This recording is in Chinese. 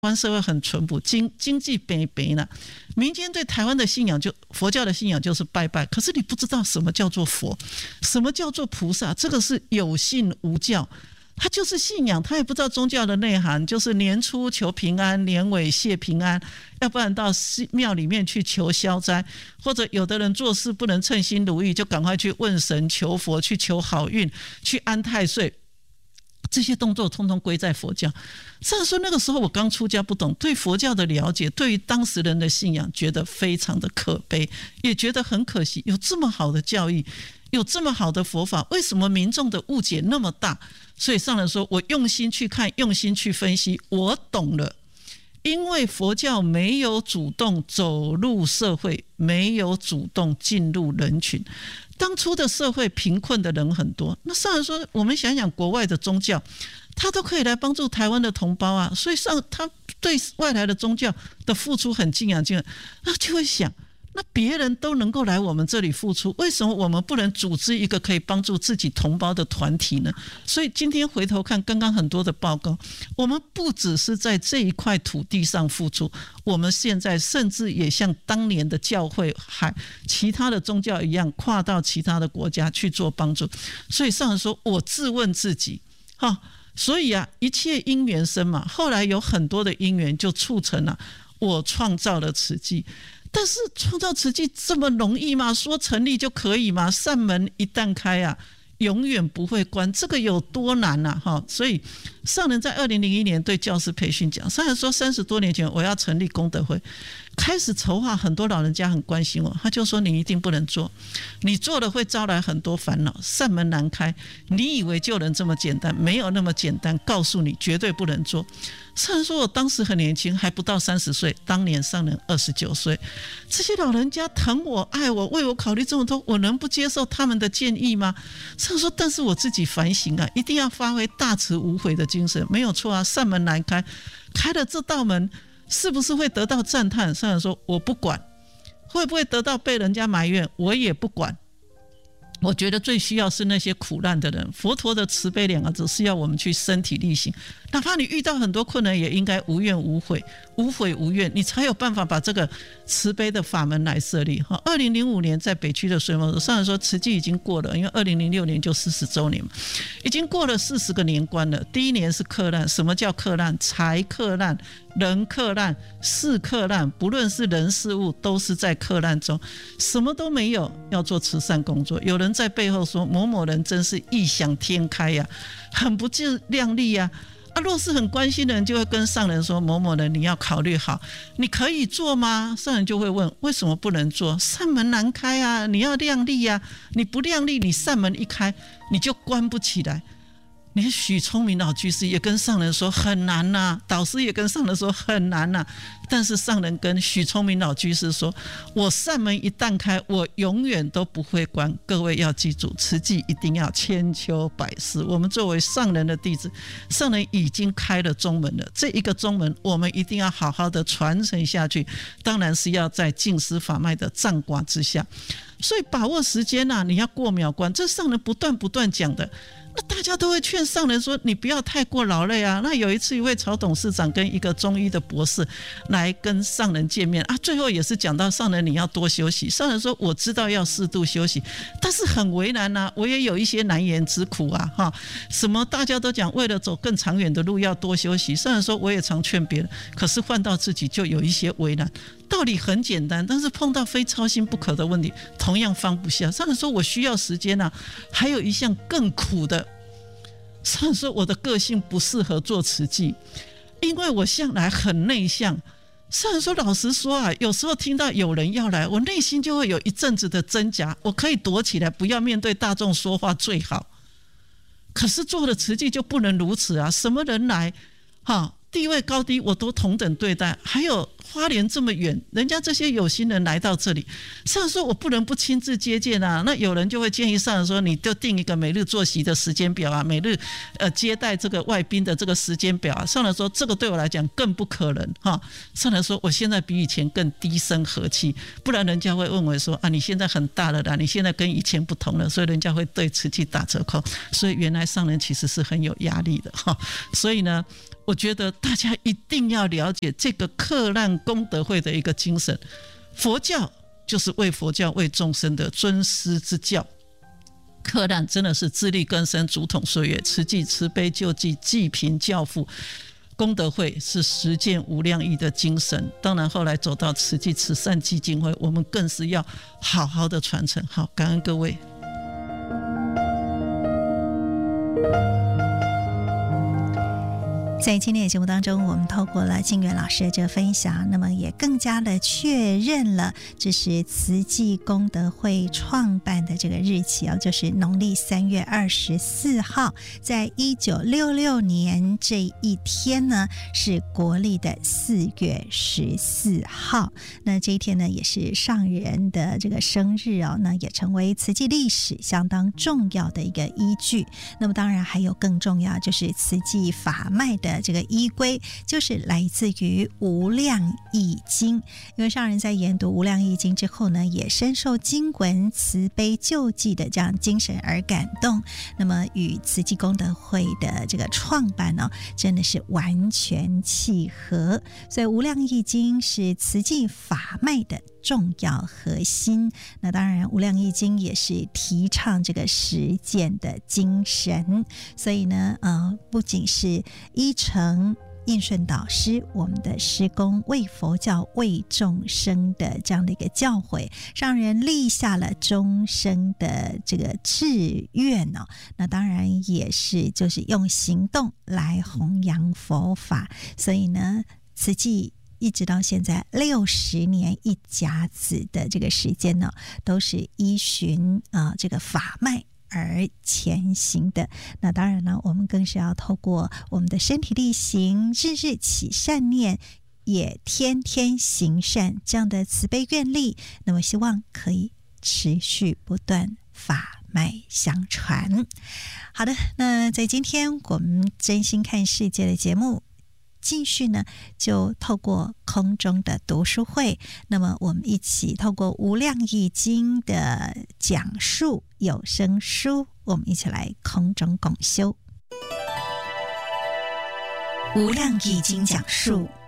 湾社会很淳朴，经济北北呢，民间对台湾的信仰就佛教的信仰就是拜拜，可是你不知道什么叫做佛，什么叫做菩萨，这个是有信无教。他就是信仰，他也不知道宗教的内涵，就是年初求平安，年尾谢平安，要不然到庙里面去求消灾，或者有的人做事不能称心如意，就赶快去问神求佛，去求好运，去安太岁。这些动作通通归在佛教。虽然说那个时候我刚出家不懂，对佛教的了解，对于当时人的信仰觉得非常的可悲，也觉得很可惜，有这么好的教义，有这么好的佛法，为什么民众的误解那么大？所以上人说，我用心去看，用心去分析，我懂了。因为佛教没有主动走入社会，没有主动进入人群，当初的社会贫困的人很多，那上人说我们想想国外的宗教，他都可以来帮助台湾的同胞啊，所以他对外来的宗教的付出很敬仰，那就会想，那别人都能够来我们这里付出，为什么我们不能组织一个可以帮助自己同胞的团体呢？所以今天回头看刚刚很多的报告，我们不只是在这一块土地上付出，我们现在甚至也像当年的教会其他的宗教一样，跨到其他的国家去做帮助。所以上人说，我自问自己所以一切因缘生嘛，后来有很多的因缘就促成了我创造了慈济。但是创造慈济这么容易吗？说成立就可以吗？扇门一旦开永远不会关，这个有多难啊？所以上人在2001年对教师培训讲，上人说30多年前我要成立功德会，开始筹划，很多老人家很关心我，他就说你一定不能做，你做了会招来很多烦恼，扇门难开，你以为救人这么简单，没有那么简单，告诉你绝对不能做。上人说我当时很年轻，还不到30岁，当年上人29岁，这些老人家疼我爱我，为我考虑这么多，我能不接受他们的建议吗？上人说但是我自己反省一定要发挥大慈无悔的精神，没有错扇门难开，开了这道门是不是会得到赞叹？上人说我不管，会不会得到被人家埋怨我也不管，我觉得最需要是那些苦难的人，佛陀的慈悲2个字是要我们去身体力行，哪怕你遇到很多困难也应该无怨无悔，无悔无怨，你才有办法把这个慈悲的法门来设立。2005年在北区的水门，上人说慈济已经过了，因为2006年就40周年嘛，已经过了40个年关了。第一年是克难，什么叫克难？财克难，人克难，事克难，不论是人事物都是在克难中，什么都没有，要做慈善工作。有人在背后说某某人真是异想天开很不自量力若是很关心的人就会跟上人说某某人你要考虑好，你可以做吗？上人就会问为什么不能做？扇门难开你要量力你不量力，你扇门一开你就关不起来。连许聪明老居士也跟上人说很难导师也跟上人说很难但是上人跟许聪明老居士说，我扇门一旦开，我永远都不会关。各位要记住，慈济一定要千秋百世。我们作为上人的弟子，上人已经开了宗门了，这一个宗门我们一定要好好的传承下去，当然是要在净思法脉的掌管之下。所以把握时间你要过秒关，这上人不断讲的。那大家都会劝上人说你不要太过劳累那有一次一位曹董事长跟一个中医的博士来跟上人见面最后也是讲到上人你要多休息。上人说我知道要适度休息，但是很为难我也有一些难言之苦什么大家都讲为了走更长远的路要多休息，上人说我也常劝别人，可是换到自己就有一些为难。道理很简单，但是碰到非操心不可的问题同样放不下。上人说我需要时间还有一项更苦的，上人说我的个性不适合做慈济，因为我向来很内向。上人说老实说有时候听到有人要来，我内心就会有一阵子的挣扎，我可以躲起来不要面对大众说话最好，可是做了慈济就不能如此什么人来地位高低我都同等对待，还有花莲这么远，人家这些有心人来到这里，上人说我不能不亲自接见那有人就会建议上人说你就定一个每日作息的时间表每日接待这个外宾的这个时间表上人说这个对我来讲更不可能上人说我现在比以前更低声和气，不然人家会问我说你现在很大了你现在跟以前不同了，所以人家会对慈济打折扣。所以原来上人其实是很有压力的所以呢我觉得大家一定要了解这个克难功德会的一个精神。佛教就是为佛教为众生的尊师之教，克难真的是自力更生，竹筒岁月，慈济慈悲救济，济贫教富。功德会是实践无量义的精神，当然后来走到慈济慈善基金会，我们更是要好好的传承。好，感恩各位。 在今天的节目当中，我们透过了静远老师的这个分享，那么也更加的确认了这是慈济功德会创办的这个日期就是农历3月24号，在1966年这一天呢是国历的4月14号。那这一天呢也是上人的这个生日那也成为慈济历史相当重要的一个依据。那么当然还有更重要，就是慈济法脉的这个依归，就是来自于无量义经。因为上人在研读无量义经之后呢，也深受经文慈悲救济的这样精神而感动，那么与慈济功德会的这个创办真的是完全契合。所以无量义经是慈济法脉的重要核心。那当然无量义经也是提倡这个实践的精神，所以呢不仅是依承印顺导师我们的师公为佛教为众生的这样的一个教诲，让人立下了终生的这个志愿那当然也是就是用行动来弘扬佛法。所以呢慈济一直到现在60年一甲子的这个时间都是依循这个法脉而前行的。那当然呢，我们更是要透过我们的身体力行，日日起善念，也天天行善，这样的慈悲愿力，那么希望可以持续不断，法脉相传。好的，那在今天我们真心看世界的节目继续呢，就透过空中的读书会，那么我们一起透过无量义经的讲述有声书，我们一起来空中共修。无量义经讲述